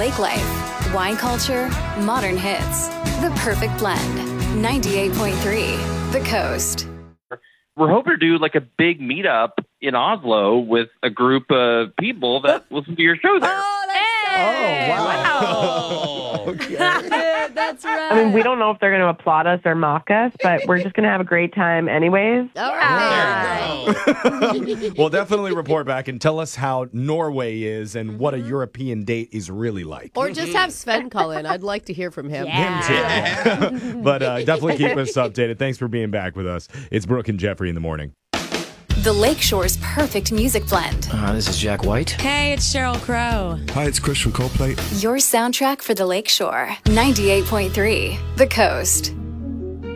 lake life, wine culture, modern hits. The perfect blend. 98.3 The Coast. We're hoping to do like a big meetup in Oslo with a group of people that listen to your show there. wow. Okay. That's right. I mean, we don't know if they're going to applaud us or mock us, but we're just going to have a great time anyways. All right. Well, definitely report back and tell us how Norway is and what a European date is really like. Or just have Sven call in. I'd like to hear from him. Him too. But definitely keep us updated. Thanks for being back with us. It's Brooke and Jeffrey in the morning. The Lakeshore's perfect music blend. This is Jack White. Hey, it's Cheryl Crow. Hi, it's Chris from Coldplay. Your soundtrack for the Lakeshore. 98.3 The Coast.